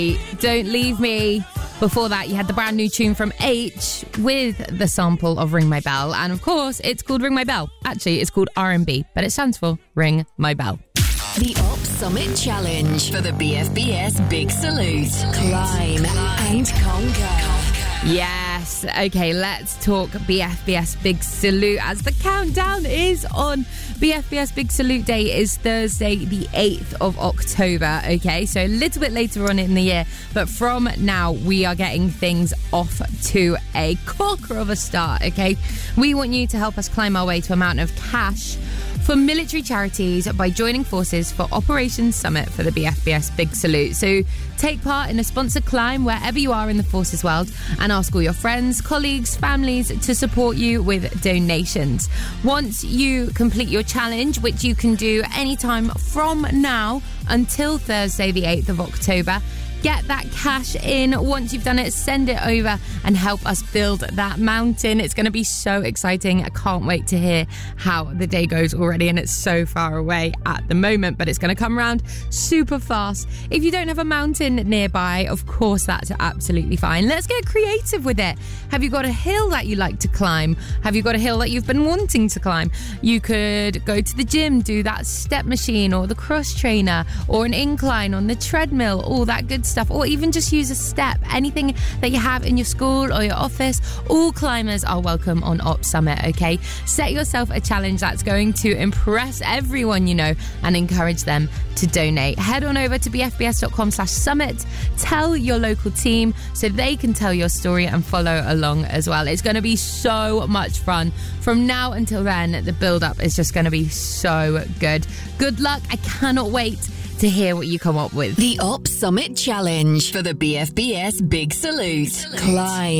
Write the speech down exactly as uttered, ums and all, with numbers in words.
Don't Leave Me. Before that, you had the brand new tune from H with the sample of Ring My Bell. And of course, it's called Ring My Bell. Actually, it's called R and B, but it stands for Ring My Bell. The Op Summit Challenge for the B F B S Big Salute. Climb and conquer. Yes. Okay, let's talk B F B S Big Salute as the countdown is on. B F B S Big Salute Day is Thursday, the eighth of October. Okay, so a little bit later on in the year, but from now we are getting things off to a corker of a start. Okay, we want you to help us climb our way to a mountain of cash for military charities by joining forces for Operation Summit for the B F B S Big Salute. So take part in a sponsored climb wherever you are in the forces world and ask all your friends, colleagues, families to support you with donations. Once you complete your challenge, which you can do anytime from now until Thursday the eighth of October, get that cash in. Once you've done it, send it over and help us build that mountain. It's going to be so exciting. I can't wait to hear how the day goes already, and it's so far away at the moment, but it's going to come around super fast. If you don't have a mountain nearby, of course, that's absolutely fine. Let's get creative with it. Have you got a hill that you like to climb? Have you got a hill that you've been wanting to climb? You could go to the gym, do that step machine or the cross trainer or an incline on the treadmill, all that good stuff. stuff, or even just use a step. Anything that you have in your school or your office, all climbers are welcome on Op Summit, okay? Set yourself a challenge that's going to impress everyone you know and encourage them to donate. Head on over to bfbs.com slash summit. Tell your local team so they can tell your story and follow along as well. It's going to be so much fun. From now until then, the build-up is just going to be so good. Good luck. I cannot wait to hear what you come up with. The Op Summit Challenge for the B F B S Big Salute. Climb